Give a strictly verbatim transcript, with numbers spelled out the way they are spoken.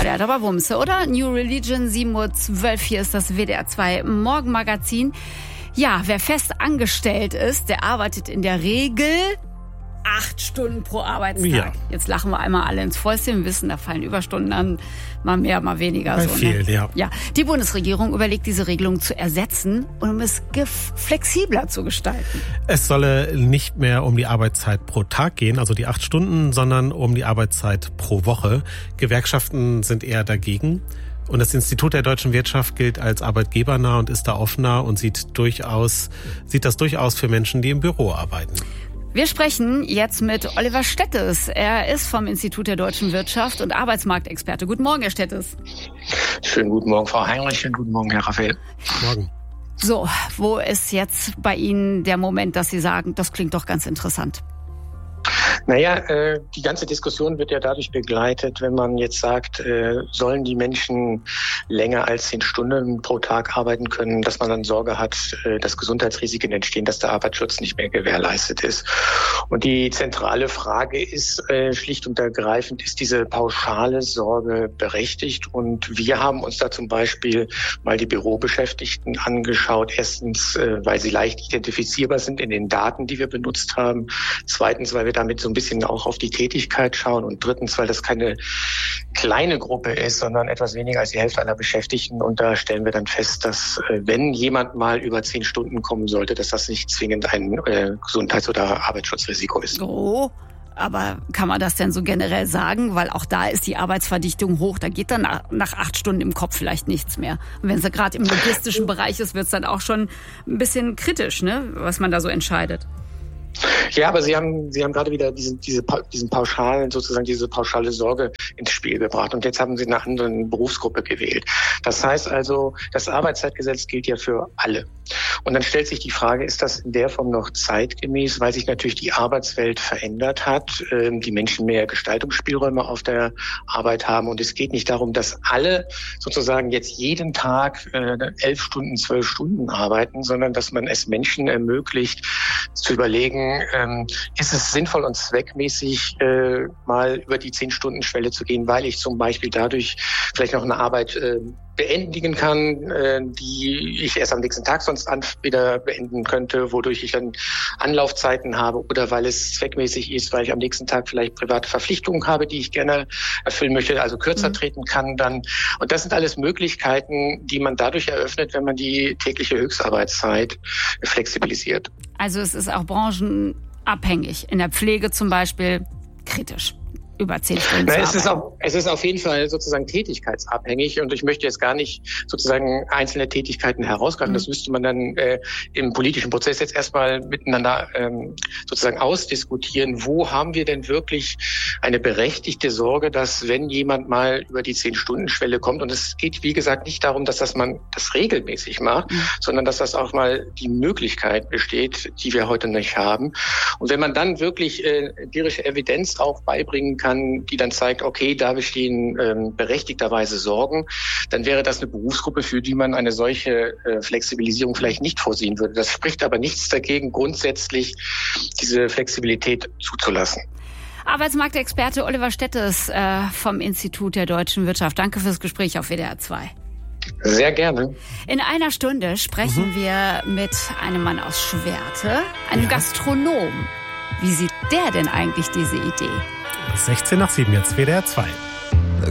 der hat aber Wumse, oder? New Religion, sieben Uhr zwölf, hier ist das W D R zwei Morgenmagazin. Ja, wer fest angestellt ist, der arbeitet in der Regel acht Stunden pro Arbeitstag. Ja. Jetzt lachen wir einmal alle ins Fäustchen. Wir wissen, da fallen Überstunden an. Mal mehr, mal weniger. Bei so, viel, ne? ja. ja. Die Bundesregierung überlegt, diese Regelung zu ersetzen und um es flexibler zu gestalten. Es solle nicht mehr um die Arbeitszeit pro Tag gehen, also die acht Stunden, sondern um die Arbeitszeit pro Woche. Gewerkschaften sind eher dagegen. Und das Institut der deutschen Wirtschaft gilt als arbeitgebernah und ist da offener und sieht durchaus, sieht das durchaus für Menschen, die im Büro arbeiten. Wir sprechen jetzt mit Oliver Stettes. Er ist vom Institut der deutschen Wirtschaft und Arbeitsmarktexperte. Guten Morgen, Herr Stettes. Schönen guten Morgen, Frau Heinrich. Schönen guten Morgen, Herr Raphael. Morgen. So, wo ist jetzt bei Ihnen der Moment, dass Sie sagen, das klingt doch ganz interessant? Naja, äh, die ganze Diskussion wird ja dadurch begleitet, wenn man jetzt sagt, äh, sollen die Menschen länger als zehn Stunden pro Tag arbeiten können, dass man dann Sorge hat, äh, dass Gesundheitsrisiken entstehen, dass der Arbeitsschutz nicht mehr gewährleistet ist. Und die zentrale Frage ist äh, schlicht und ergreifend, ist diese pauschale Sorge berechtigt? Und wir haben uns da zum Beispiel mal die Bürobeschäftigten angeschaut. Erstens, äh, weil sie leicht identifizierbar sind in den Daten, die wir benutzt haben. Zweitens, weil wir damit so ein bisschen auch auf die Tätigkeit schauen und drittens, weil das keine kleine Gruppe ist, sondern etwas weniger als die Hälfte aller Beschäftigten und da stellen wir dann fest, dass wenn jemand mal über zehn Stunden kommen sollte, dass das nicht zwingend ein äh, Gesundheits- oder Arbeitsschutzrisiko ist. Oh, aber kann man das denn so generell sagen? Weil auch da ist die Arbeitsverdichtung hoch, da geht dann nach, nach acht Stunden im Kopf vielleicht nichts mehr. Und wenn es gerade im logistischen Bereich ist, wird es dann auch schon ein bisschen kritisch, ne, was man da so entscheidet. Ja, aber Sie haben, Sie haben gerade wieder diesen, diese, diesen pauschalen, sozusagen diese pauschale Sorge ins Spiel gebracht. Und jetzt haben Sie eine andere Berufsgruppe gewählt. Das heißt also, das Arbeitszeitgesetz gilt ja für alle. Und dann stellt sich die Frage, ist das in der Form noch zeitgemäß, weil sich natürlich die Arbeitswelt verändert hat, die Menschen mehr Gestaltungsspielräume auf der Arbeit haben. Und es geht nicht darum, dass alle sozusagen jetzt jeden Tag elf Stunden, zwölf Stunden arbeiten, sondern dass man es Menschen ermöglicht, zu überlegen, ähm, ist es sinnvoll und zweckmäßig, äh, mal über die zehn-Stunden-Schwelle zu gehen, weil ich zum Beispiel dadurch vielleicht noch eine Arbeit äh, beendigen kann, äh, die ich erst am nächsten Tag sonst an, wieder beenden könnte, wodurch ich dann Anlaufzeiten habe oder weil es zweckmäßig ist, weil ich am nächsten Tag vielleicht private Verpflichtungen habe, die ich gerne erfüllen möchte, also kürzer mhm. treten kann dann. Und das sind alles Möglichkeiten, die man dadurch eröffnet, wenn man die tägliche Höchstarbeitszeit flexibilisiert. Also es ist auch branchenabhängig. In der Pflege zum Beispiel kritisch. Über zehn Stunden Na, zu es ist arbeiten. auch, es ist auf jeden Fall sozusagen tätigkeitsabhängig und ich möchte jetzt gar nicht sozusagen einzelne Tätigkeiten herausgreifen. Mhm. Das müsste man dann äh, im politischen Prozess jetzt erstmal miteinander ähm, sozusagen ausdiskutieren. Wo haben wir denn wirklich eine berechtigte Sorge, dass wenn jemand mal über die zehn-Stunden-Schwelle kommt und es geht, wie gesagt, nicht darum, dass das man das regelmäßig macht, mhm. sondern dass das auch mal die Möglichkeit besteht, die wir heute nicht haben. Und wenn man dann wirklich äh, empirische Evidenz auch beibringen kann, die dann zeigt, okay, da bestehen ähm, berechtigterweise Sorgen, dann wäre das eine Berufsgruppe, für die man eine solche äh, Flexibilisierung vielleicht nicht vorsehen würde. Das spricht aber nichts dagegen, grundsätzlich diese Flexibilität zuzulassen. Arbeitsmarktexperte Oliver Stettes äh, vom Institut der deutschen Wirtschaft. Danke fürs Gespräch auf W D R zwei. Sehr gerne. In einer Stunde sprechen mhm. wir mit einem Mann aus Schwerte, einem ja. Gastronom. Wie sieht der denn eigentlich diese Idee? sechzehn nach sieben jetzt, W D R zwei.